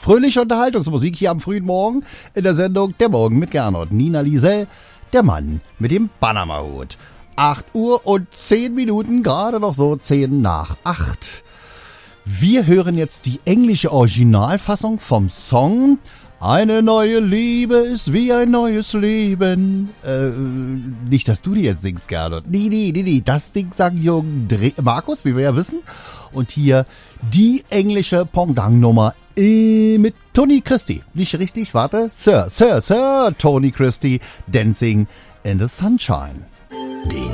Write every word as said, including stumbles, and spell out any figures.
fröhliche Unterhaltungsmusik hier am frühen Morgen in der Sendung Der Morgen mit Gernot. Nina Liesel, der Mann mit dem Panama-Hut. acht Uhr und zehn Minuten, gerade noch so zehn nach acht. Wir hören jetzt die englische Originalfassung vom Song Eine neue Liebe ist wie ein neues Leben. Äh, nicht, dass du die jetzt singst, Gernot. Nee, nee, nee, nee. Das Ding sang Jürgen Dre- Markus, wie wir ja wissen. Und hier die englische Pendant-Nummer äh, mit Tony Christie. Nicht richtig, warte. Sir, Sir, Sir Tony Christie, Dancing in the Sunshine. Die